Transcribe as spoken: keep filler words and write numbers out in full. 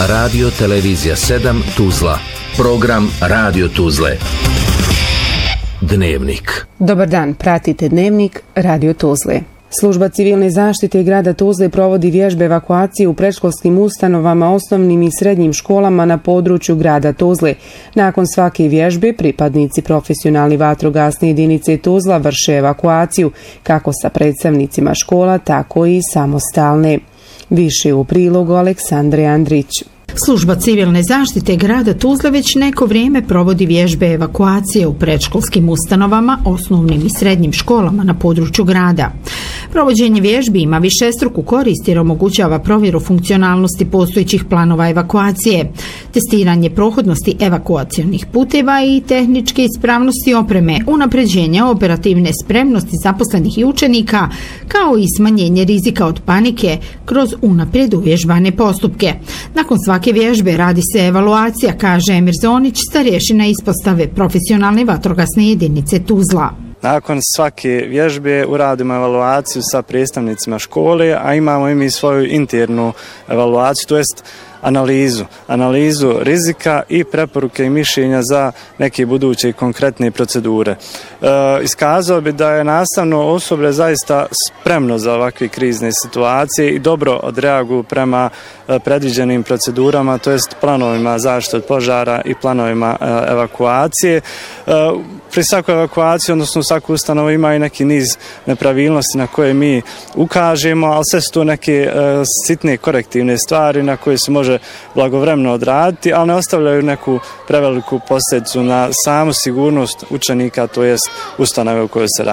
Radio Televizija sedam Tuzla. Program Radio Tuzle. Dnevnik. Dobar dan, pratite Dnevnik Radio Tuzle. Služba civilne zaštite grada Tuzle provodi vježbe evakuacije u predškolskim ustanovama, osnovnim i srednjim školama na području grada Tuzle. Nakon svake vježbe, pripadnici profesionalne vatrogasne jedinice Tuzla vrše evakuaciju, kako sa predstavnicima škola, tako i samostalne. Više u prilogu Aleksandre Andrić. Služba civilne zaštite grada Tuzle već neko vrijeme provodi vježbe evakuacije u predškolskim ustanovama, osnovnim i srednjim školama na području grada. Provođenje vježbi ima višestruku korist jer omogućava provjeru funkcionalnosti postojećih planova evakuacije, testiranje prohodnosti evakuacionih puteva i tehničke ispravnosti opreme, unapređenje operativne spremnosti zaposlenih i učenika, kao i smanjenje rizika od panike kroz unaprijed uvježbane postupke. Nakon svake vježbe radi se evaluacija, kaže Emir Zonić, starješina ispostave profesionalne vatrogasne jedinice Tuzla. Nakon svake vježbe uradimo evaluaciju sa predstavnicima škole, a imamo i mi svoju internu evaluaciju, to jest analizu, analizu rizika i preporuke i mišljenja za neke buduće konkretne procedure. E, iskazao bi da je nastavno osoblje zaista spremno za ovakve krizne situacije i dobro odreaguju prema e, predviđenim procedurama, to jest planovima zaštite od požara i planovima e, evakuacije. E, pri svakoj evakuaciji, odnosno svaku ustanovu ima i neki niz nepravilnosti na koje mi ukažemo, ali sve su to neke e, sitne korektivne stvari na koje se može blagovremeno odraditi, ali ne ostavljaju neku preveliku posljedicu na samu sigurnost učenika, to jest ustanove u kojoj se radi.